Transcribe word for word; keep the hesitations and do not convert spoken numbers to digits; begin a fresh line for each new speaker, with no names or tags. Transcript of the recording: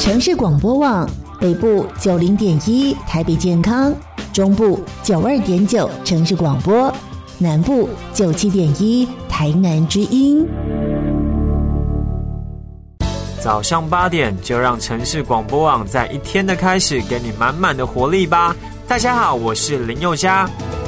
城市广播网，北部九零点一台北健康，中部九二点九城市广播，南部九七点一台南之音。
早上八点就让城市广播网在一天的开始给你满满的活力吧。大家好，我是林宥嘉。